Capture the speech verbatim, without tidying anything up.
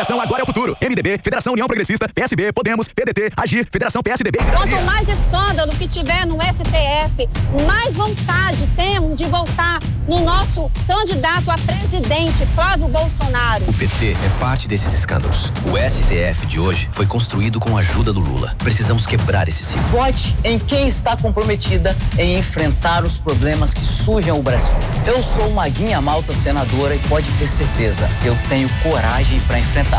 Coligação Agora é o Futuro. M D B, Federação União Progressista, P S B, Podemos, P D T, Agir, Federação P S D B. Quanto mais escândalo que tiver no S T F, mais vontade temos de voltar no nosso candidato a presidente, Flávio Bolsonaro. O P T é parte desses escândalos. O S T F de hoje foi construído com a ajuda do Lula. Precisamos quebrar esse ciclo. Vote em quem está comprometida em enfrentar os problemas que surgem ao Brasil. Eu sou Maguinha Malta, senadora, e pode ter certeza, eu tenho coragem para enfrentar.